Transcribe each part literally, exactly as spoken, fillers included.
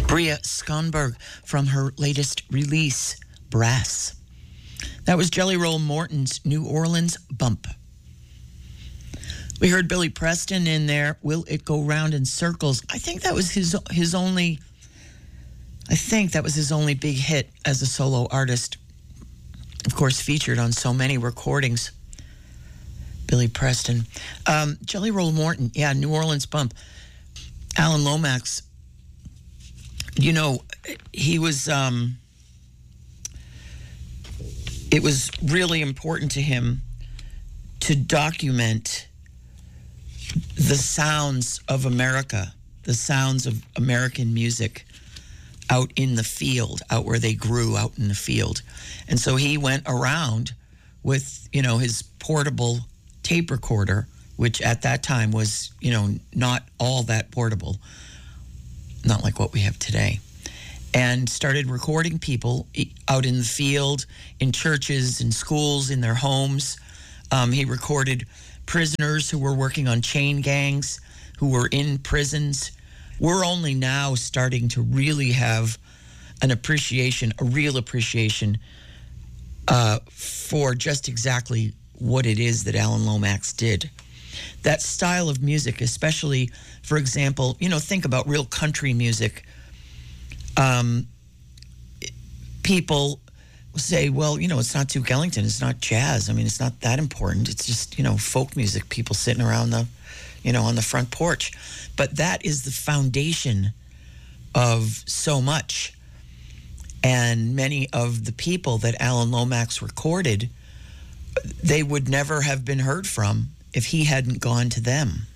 Bria Skonberg from her latest release, Brass. That was Jelly Roll Morton's New Orleans Bump. We heard Billy Preston in there, Will It Go Round in Circles. I think that was his his only, I think that was his only big hit as a solo artist. Of course, featured on so many recordings. Billy Preston. Um, Jelly Roll Morton, yeah, New Orleans Bump. Alan Lomax, you know, he was, um, it was really important to him to document the sounds of America, the sounds of American music out in the field, out where they grew out in the field. And so he went around with, you know, his portable tape recorder, which at that time was, you know, not all that portable, not like what we have today, and started recording people out in the field, in churches, in schools, in their homes. Um, he recorded prisoners who were working on chain gangs, who were in prisons. We're only now starting to really have an appreciation, a real appreciation uh, for just exactly what it is that Alan Lomax did. That style of music, especially, for example, you know, think about real country music. Um, people say, well, you know, it's not Duke Ellington, it's not jazz. I mean, it's not that important. It's just, you know, folk music, people sitting around the, you know, on the front porch. But that is the foundation of so much. And many of the people that Alan Lomax recorded, they would never have been heard from if he hadn't gone to them.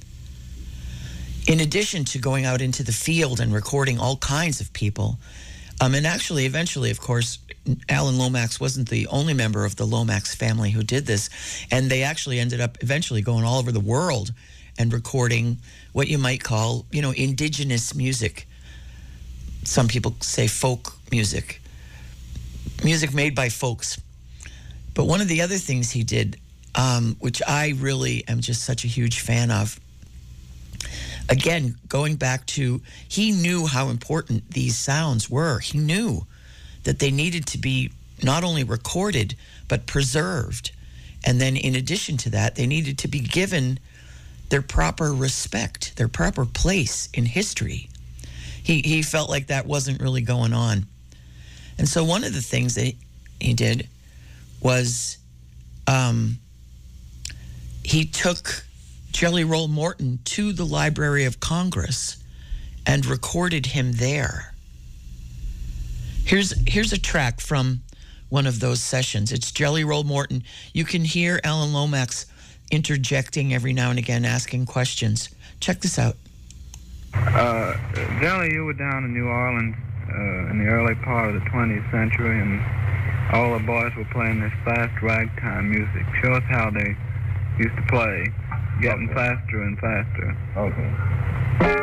In addition to going out into the field and recording all kinds of people, um, and actually, eventually, of course, Alan Lomax wasn't the only member of the Lomax family who did this, and they actually ended up eventually going all over the world and recording what you might call, you know, indigenous music. Some people say folk music, music made by folks. But one of the other things he did, um, which I really am just such a huge fan of, again, going back to, he knew how important these sounds were. He knew that they needed to be not only recorded, but preserved. And then in addition to that, they needed to be given their proper respect, their proper place in history. He, he felt like that wasn't really going on. And so one of the things that he did was um, he took Jelly Roll Morton to the Library of Congress and recorded him there. Here's here's a track from one of those sessions. It's Jelly Roll Morton. You can hear Alan Lomax interjecting every now and again, asking questions. Check this out. Uh, Jelly, you were down in New Orleans uh, in the early part of the twentieth century, and all the boys were playing this fast ragtime music. Show us how they used to play, getting Okay. faster and faster. Okay.